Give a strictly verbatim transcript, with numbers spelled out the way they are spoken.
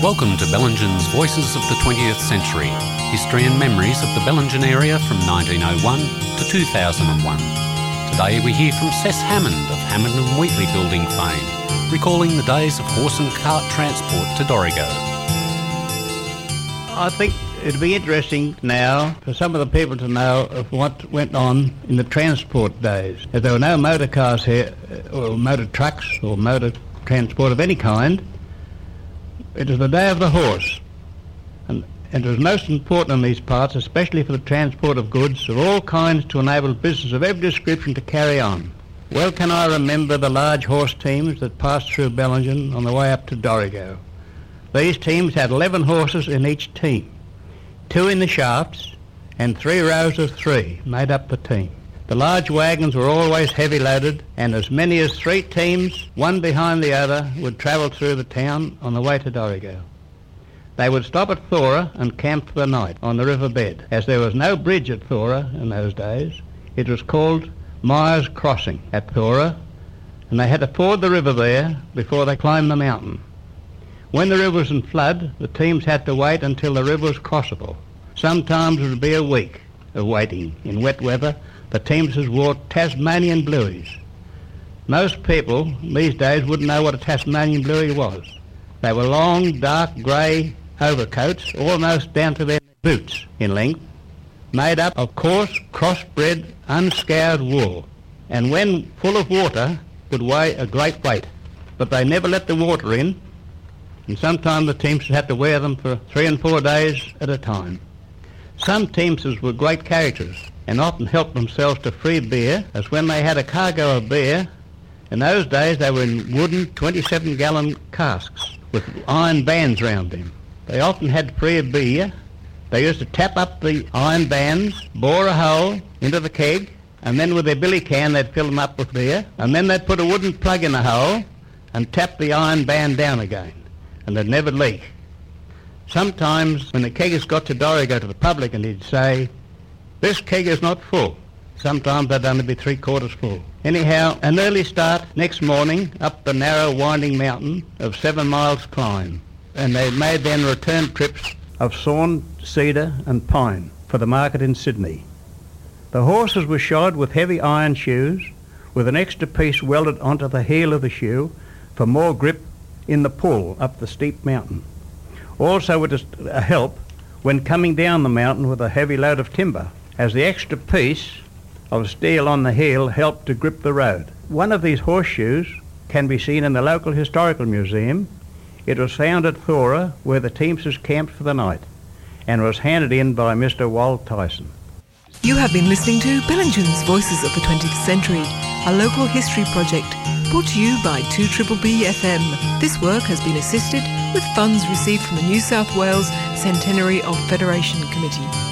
Welcome to Bellingen's Voices of the twentieth Century, history and memories of the Bellingen area from nineteen oh one to two thousand one. Today we hear from Cess Hammond of Hammond and Wheatley building fame, recalling the days of horse and cart transport to Dorrigo. I think it'd be interesting now for some of the people to know of what went on in the transport days. If there were no motor cars here, or motor trucks, or motor transport of any kind, it was the day of the horse, and, and it was most important in these parts, especially for the transport of goods of all kinds to enable business of every description to carry on. Well can I remember the large horse teams that passed through Bellingen on the way up to Dorrigo. These teams had eleven horses in each team, two in the shafts, and three rows of three made up the team. The large wagons were always heavy loaded, and as many as three teams, one behind the other, would travel through the town on the way to Dorrigo. They would stop at Thora and camp for the night on the river bed. As there was no bridge at Thora in those days, it was called Myers Crossing at Thora, and they had to ford the river there before they climbed the mountain. When the river was in flood, the teams had to wait until the river was crossable. Sometimes it would be a week of waiting. In wet weather, the teamsters wore Tasmanian blueys. Most people these days wouldn't know what a Tasmanian bluey was. They were long, dark grey overcoats, almost down to their boots in length, made up of coarse, crossbred, unscoured wool, and when full of water would weigh a great weight. But they never let the water in, and sometimes the teamsters had to wear them for three and four days at a time. Some teamsters were great characters and often helped themselves to free beer, as when they had a cargo of beer. In those days they were in wooden twenty-seven gallon casks with iron bands round them. They often had free beer. They used to tap up the iron bands, bore a hole into the keg, and then with their billy can they'd fill them up with beer, and then they'd put a wooden plug in the hole and tap the iron band down again, and they'd never leak. Sometimes when the keggers got to Dorrigo to the public, and he'd say, "This keg is not full." Sometimes they'd only be three quarters full. Anyhow, an early start next morning up the narrow winding mountain of seven miles climb, and they made then return trips of sawn, cedar and pine for the market in Sydney. The horses were shod with heavy iron shoes, with an extra piece welded onto the heel of the shoe for more grip in the pull up the steep mountain. Also with a help when coming down the mountain with a heavy load of timber, as the extra piece of steel on the heel helped to grip the road. One of these horseshoes can be seen in the local historical museum. It was found at Thora, where the teamsters camped for the night, and was handed in by Mister Wald Tyson. You have been listening to Bellingen's Voices of the twentieth Century, a local history project brought to you by two B B F M. This work has been assisted with funds received from the New South Wales Centenary of Federation Committee.